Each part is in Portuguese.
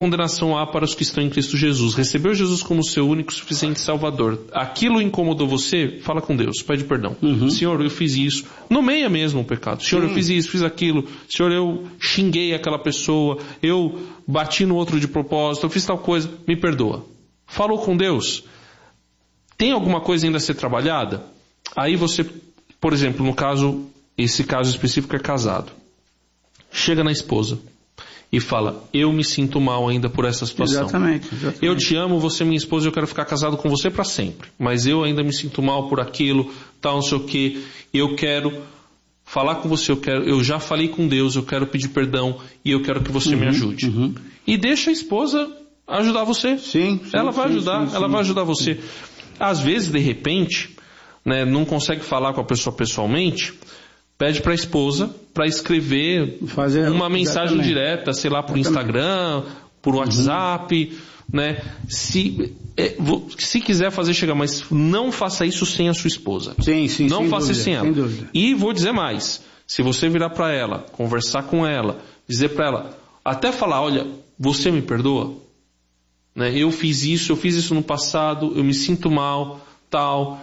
condenação há para os que estão em Cristo Jesus. Recebeu Jesus como seu único e suficiente Salvador. Aquilo incomodou você? Fala com Deus, pede perdão. Senhor, eu fiz isso. Nomeia mesmo o pecado. Senhor, eu fiz isso, fiz aquilo. Senhor, eu xinguei aquela pessoa. Eu bati no outro de propósito. Eu fiz tal coisa. Me perdoa. Falou com Deus. Tem alguma coisa ainda a ser trabalhada? Aí você, por exemplo, no caso, esse caso específico é casado. Chega na esposa e fala, eu me sinto mal ainda por essa situação. Exatamente. Eu te amo, você é minha esposa, eu quero ficar casado com você para sempre. Mas eu ainda me sinto mal por aquilo, tal, não sei o quê. Eu quero falar com você, eu já falei com Deus, eu quero pedir perdão e eu quero que você me ajude. E deixa a esposa ajudar você. Ela vai ajudar você. Às vezes, de repente, né, não consegue falar com a pessoa pessoalmente, pede para a esposa para escrever uma mensagem direta, sei lá, por Instagram, por WhatsApp, né? Se quiser fazer chegar, mas não faça isso sem a sua esposa. Não faça isso sem ela. E vou dizer mais, se você virar para ela, conversar com ela, dizer para ela, até falar, olha, você me perdoa? Né? Eu fiz isso no passado, eu me sinto mal, tal.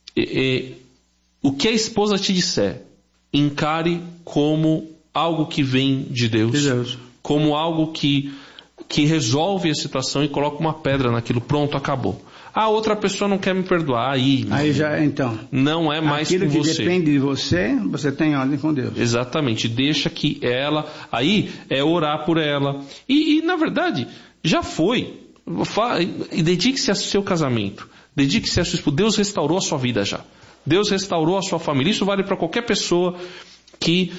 O que a esposa te disser, encare como algo que vem de Deus, como algo que resolve a situação e coloca uma pedra naquilo, pronto, acabou. A outra pessoa não quer me perdoar, aí já, então, não é mais com você. Aquilo que depende de você, você tem ordem com Deus. Exatamente, deixa que ela, aí é orar por ela, e na verdade, já foi, dedique-se ao seu casamento, dedique-se a sua esposa, Deus restaurou a sua vida já. Deus restaurou a sua família. Isso vale para qualquer pessoa que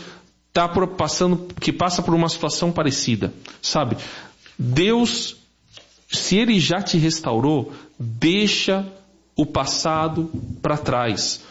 passa por uma situação parecida. Sabe? Deus, se Ele já te restaurou, deixa o passado para trás.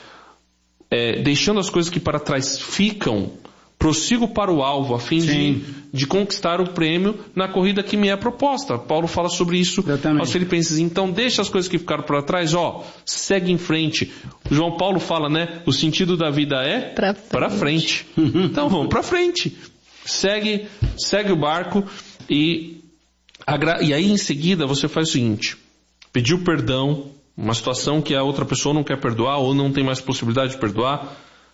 Deixando as coisas que para trás ficam, prossigo para o alvo, a fim de conquistar o prêmio na corrida que me é proposta. Paulo fala sobre isso aos Filipenses. Então, deixa as coisas que ficaram para trás, segue em frente. João Paulo fala, né? O sentido da vida é para frente. Então, vamos para frente. Segue o barco e aí, em seguida, você faz o seguinte. Pediu perdão, uma situação que a outra pessoa não quer perdoar ou não tem mais possibilidade de perdoar.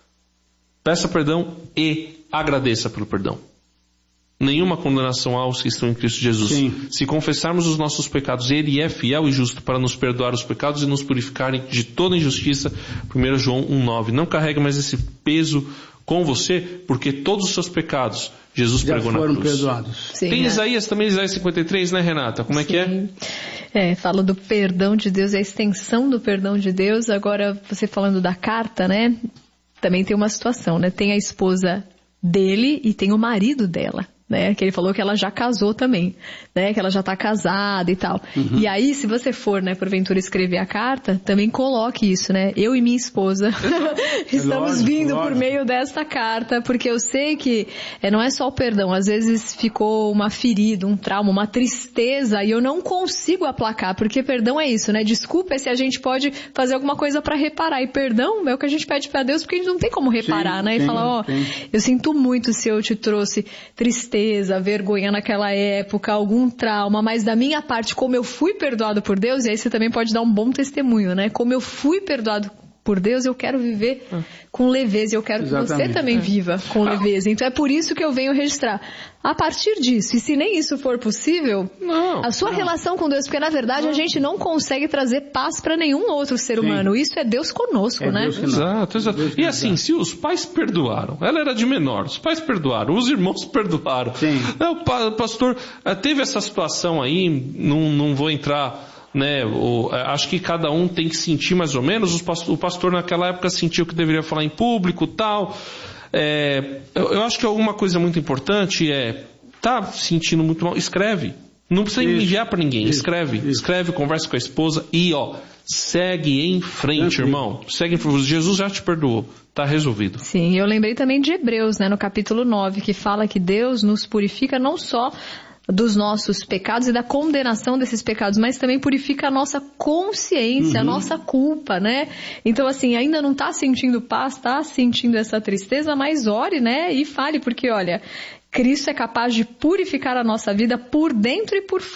Peça perdão e agradeça pelo perdão. Nenhuma condenação aos que estão em Cristo Jesus. Se confessarmos os nossos pecados, Ele é fiel e justo para nos perdoar os pecados e nos purificar de toda injustiça. 1 João 1,9. Não carregue mais esse peso com você, porque todos os seus pecados Jesus pregou na cruz. Já foram perdoados. Tem Isaías também, Isaías 53, né, Renata? Como é que é? Fala do perdão de Deus, a extensão do perdão de Deus. Agora, você falando da carta, né? Também tem uma situação, né? Tem a esposa dele e tem o marido dela, né? Que ele falou que ela já casou também, né? Que ela já está casada e tal. E aí, se você for, né, porventura escrever a carta, também coloque isso, né? Eu e minha esposa estamos vindo por meio desta carta, porque eu sei que não é só o perdão. Às vezes ficou uma ferida, um trauma, uma tristeza e eu não consigo aplacar, porque perdão é isso, né? Desculpa é se a gente pode fazer alguma coisa para reparar. E perdão é o que a gente pede para Deus, porque a gente não tem como reparar, né? E falar, eu sinto muito se eu te trouxe tristeza, vergonha naquela época, algum trauma, mas da minha parte, como eu fui perdoado por Deus, e aí você também pode dar um bom testemunho, né? Como eu fui perdoado por Deus, eu quero viver com leveza, e eu quero que você também viva com leveza. Então é por isso que eu venho registrar. A partir disso, e se nem isso for possível, a sua relação com Deus, porque na verdade a gente não consegue trazer paz para nenhum outro ser humano. Isso é Deus conosco, né? Exato. E assim, se os pais perdoaram, ela era de menor, os pais perdoaram, os irmãos perdoaram. O pastor teve essa situação aí, não vou entrar, né? Acho que cada um tem que sentir mais ou menos. O pastor naquela época sentiu que deveria falar em público, tal. Eu acho que alguma coisa muito importante tá sentindo muito mal, escreve. Não precisa enviar para ninguém, escreve, conversa com a esposa e segue em frente, irmão. Segue em frente. Jesus já te perdoou, tá resolvido. Sim, eu lembrei também de Hebreus, né, no capítulo 9, que fala que Deus nos purifica não só dos nossos pecados e da condenação desses pecados, mas também purifica a nossa consciência, a nossa culpa, né? Então, assim, ainda não está sentindo paz, está sentindo essa tristeza, mas ore, né? E fale, porque, olha, Cristo é capaz de purificar a nossa vida por dentro e por